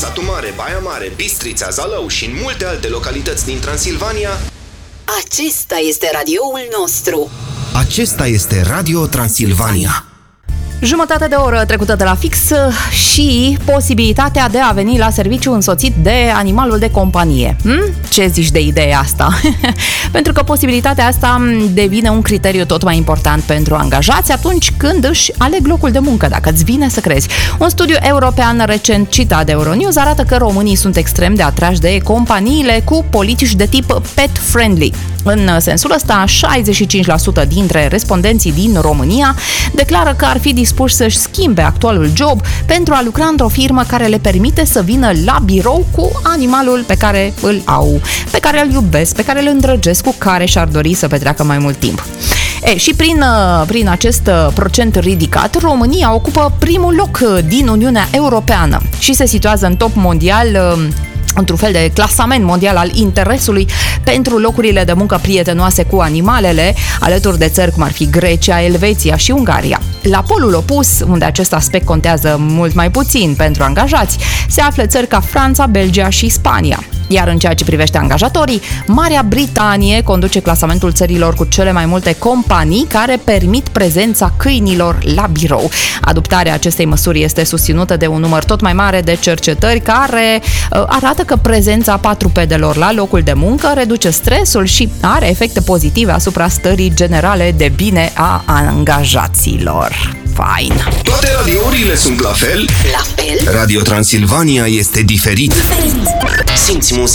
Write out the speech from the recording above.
Satu Mare, Baia Mare, Bistrița, Zalău și în multe alte localități din Transilvania. Acesta este radioul nostru. Acesta este Radio Transilvania. Jumătate de oră trecută de la fix și posibilitatea de a veni la serviciu însoțit de animalul de companie. Ce zici de ideea asta? Pentru că posibilitatea asta devine un criteriu tot mai important pentru angajați atunci când își aleg locul de muncă, dacă îți vine să crezi. Un studiu european recent citat de Euronews arată că românii sunt extrem de atrași de companiile cu politici de tip pet-friendly. În sensul ăsta, 65% dintre respondenții din România declară că ar fi dispuși să-și schimbe actualul job pentru a lucra într-o firmă care le permite să vină la birou cu animalul pe care îl au, pe care îl iubesc, pe care îl îndrăgesc, cu care și-ar dori să petreacă mai mult timp. Și prin acest procent ridicat, România ocupă primul loc din Uniunea Europeană și se situează în top mondial, într-un fel de clasament mondial al interesului pentru locurile de muncă prietenoase cu animalele, alături de țări cum ar fi Grecia, Elveția și Ungaria. La polul opus, unde acest aspect contează mult mai puțin pentru angajați, se află țări ca Franța, Belgia și Spania. Iar în ceea ce privește angajatorii, Marea Britanie conduce clasamentul țărilor cu cele mai multe companii care permit prezența câinilor la birou. Adoptarea acestei măsuri este susținută de un număr tot mai mare de cercetări care arată că prezența patrupedilor la locul de muncă reduce stresul și are efecte pozitive asupra stării generale de bine a angajaților. Fain! Toate radiourile sunt la fel? La fel? Radio Transilvania este diferit. Simți muzica.